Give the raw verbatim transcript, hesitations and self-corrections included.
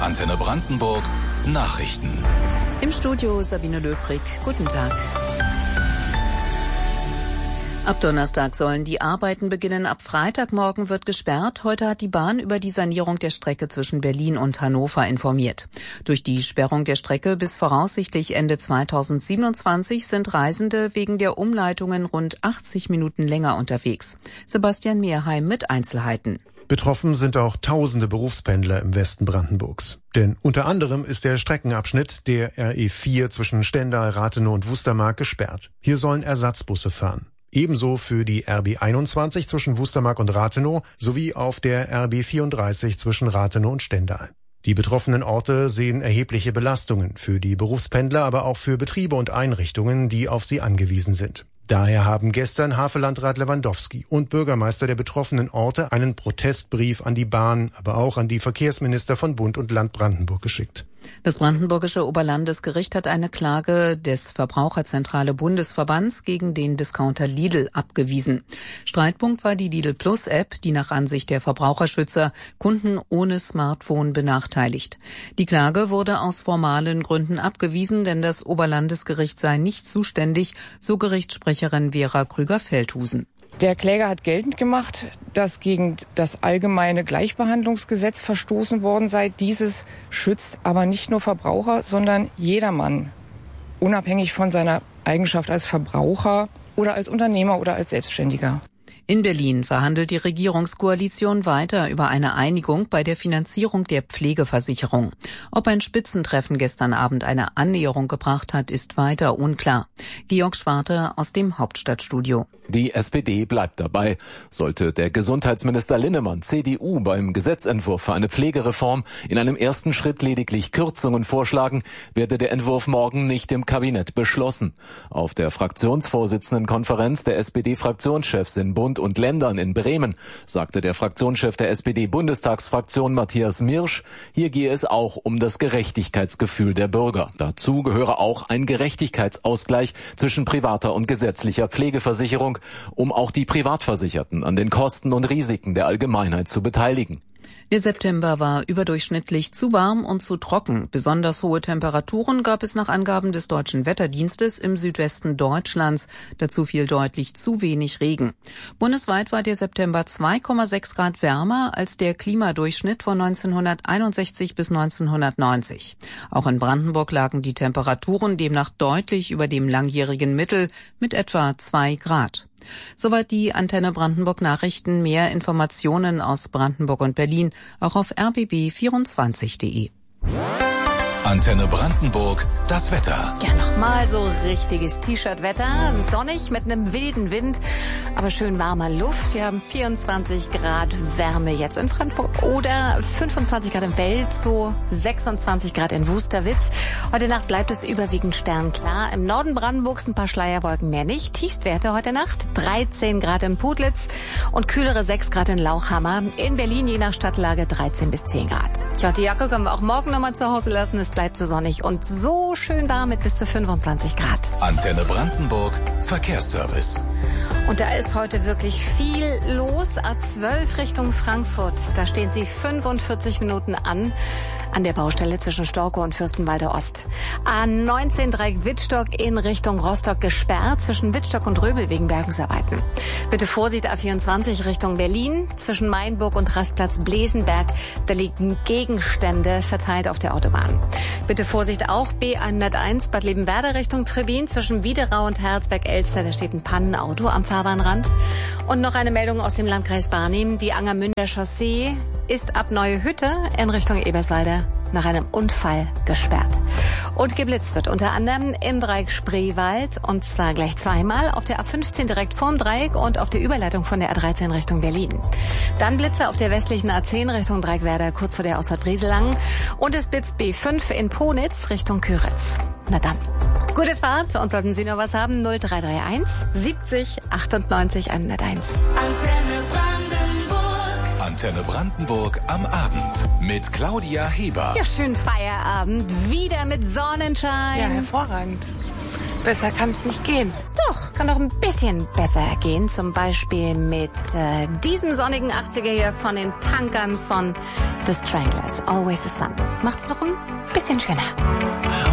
Antenne Brandenburg Nachrichten. Im Studio Sabine Löbrig. Guten Tag. Ab Donnerstag sollen die Arbeiten beginnen. Ab Freitagmorgen wird gesperrt. Heute hat die Bahn über die Sanierung der Strecke zwischen Berlin und Hannover informiert. Durch die Sperrung der Strecke bis voraussichtlich Ende zweitausendsiebenundzwanzig sind Reisende wegen der Umleitungen rund achtzig Minuten länger unterwegs. Sebastian Mehrheim mit Einzelheiten. Betroffen sind auch tausende Berufspendler im Westen Brandenburgs. Denn unter anderem ist der Streckenabschnitt der R E vier zwischen Stendal, Rathenow und Wustermark gesperrt. Hier sollen Ersatzbusse fahren. Ebenso für die R B einundzwanzig zwischen Wustermark und Rathenow sowie auf der R B vierunddreißig zwischen Rathenow und Stendal. Die betroffenen Orte sehen erhebliche Belastungen für die Berufspendler, aber auch für Betriebe und Einrichtungen, die auf sie angewiesen sind. Daher haben gestern Havellandrat Lewandowski und Bürgermeister der betroffenen Orte einen Protestbrief an die Bahn, aber auch an die Verkehrsminister von Bund und Land Brandenburg geschickt. Das Brandenburgische Oberlandesgericht hat eine Klage des Verbraucherzentrale Bundesverbands gegen den Discounter Lidl abgewiesen. Streitpunkt war die Lidl Plus App, die nach Ansicht der Verbraucherschützer Kunden ohne Smartphone benachteiligt. Die Klage wurde aus formalen Gründen abgewiesen, denn das Oberlandesgericht sei nicht zuständig, so Gerichtssprecherin Vera Krüger-Feldhusen. Der Kläger hat geltend gemacht, dass gegen das allgemeine Gleichbehandlungsgesetz verstoßen worden sei. Dieses schützt aber nicht nur Verbraucher, sondern jedermann, unabhängig von seiner Eigenschaft als Verbraucher oder als Unternehmer oder als Selbstständiger. In Berlin verhandelt die Regierungskoalition weiter über eine Einigung bei der Finanzierung der Pflegeversicherung. Ob ein Spitzentreffen gestern Abend eine Annäherung gebracht hat, ist weiter unklar. Georg Schwarte aus dem Hauptstadtstudio. Die S P D bleibt dabei. Sollte der Gesundheitsminister Linnemann, C D U, beim Gesetzentwurf für eine Pflegereform in einem ersten Schritt lediglich Kürzungen vorschlagen, werde der Entwurf morgen nicht im Kabinett beschlossen. Auf der Fraktionsvorsitzendenkonferenz der S P D-Fraktionschefs in Bund und Ländern in Bremen sagte der Fraktionschef der S P D-Bundestagsfraktion Matthias Mirsch, hier gehe es auch um das Gerechtigkeitsgefühl der Bürger. Dazu gehöre auch ein Gerechtigkeitsausgleich zwischen privater und gesetzlicher Pflegeversicherung, um auch die Privatversicherten an den Kosten und Risiken der Allgemeinheit zu beteiligen. Der September war überdurchschnittlich zu warm und zu trocken. Besonders hohe Temperaturen gab es nach Angaben des Deutschen Wetterdienstes im Südwesten Deutschlands. Dazu fiel deutlich zu wenig Regen. Bundesweit war der September zwei Komma sechs Grad wärmer als der Klimadurchschnitt von neunzehnhunderteinundsechzig bis neunzehnhundertneunzig. Auch in Brandenburg lagen die Temperaturen demnach deutlich über dem langjährigen Mittel mit etwa zwei Grad. Soweit die Antenne Brandenburg Nachrichten. Mehr Informationen aus Brandenburg und Berlin auch auf r b b vierundzwanzig punkt de. Antenne Brandenburg, das Wetter. Ja, nochmal so richtiges T-Shirt-Wetter. Sonnig mit einem wilden Wind, aber schön warmer Luft. Wir haben vierundzwanzig Grad Wärme jetzt in Frankfurt oder fünfundzwanzig Grad im Welzow, sechsundzwanzig Grad in Wusterwitz. Heute Nacht bleibt es überwiegend sternklar. Im Norden Brandenburgs ein paar Schleierwolken, mehr nicht. Tiefstwerte heute Nacht dreizehn Grad in Putlitz und kühlere sechs Grad in Lauchhammer. In Berlin je nach Stadtlage dreizehn bis zehn Grad. Tja, die Jacke können wir auch morgen nochmal zu Hause lassen. Es bleibt so sonnig und so schön warm mit bis zu fünfundzwanzig Grad. Antenne Brandenburg, Verkehrsservice. Und da ist heute wirklich viel los. A zwölf Richtung Frankfurt. Da stehen Sie fünfundvierzig Minuten an. An der Baustelle zwischen Storkow und Fürstenwalde Ost. A neunzehn Dreieck Wittstock in Richtung Rostock gesperrt, zwischen Wittstock und Röbel wegen Bergungsarbeiten. Bitte Vorsicht, A vierundzwanzig Richtung Berlin, zwischen Mainburg und Rastplatz Blesenberg. Da liegen Gegenstände verteilt auf der Autobahn. Bitte Vorsicht auch, B hunderteins Bad Liebenwerda Richtung Trebin, zwischen Wiederau und Herzberg-Elster. Da steht ein Pannenauto am Fahrbahnrand. Und noch eine Meldung aus dem Landkreis Barnim. Die Angermünder Chaussee ist ab Neue Hütte in Richtung Eberswalde nach einem Unfall gesperrt. Und geblitzt wird unter anderem im Dreieck Spreewald und zwar gleich zweimal auf der A fünfzehn direkt vorm Dreieck und auf der Überleitung von der A dreizehn Richtung Berlin. Dann Blitze auf der westlichen A zehn Richtung Dreieckwerder kurz vor der Ausfahrt Brieselang und es blitzt B fünf in Ponitz Richtung Küritz. Na dann, gute Fahrt und sollten Sie noch was haben, null drei drei eins siebzig achtundneunzig hunderteins. Antenne Brandenburg. Antenne Brandenburg am Abend mit Claudia Heber. Ja, schönen Feierabend, wieder mit Sonnenschein. Ja, hervorragend. Besser kann es nicht gehen. Doch, kann doch ein bisschen besser gehen. Zum Beispiel mit äh, diesem sonnigen achtziger hier von den Punkern von The Stranglers, Always the Sun. Macht's noch ein bisschen schöner.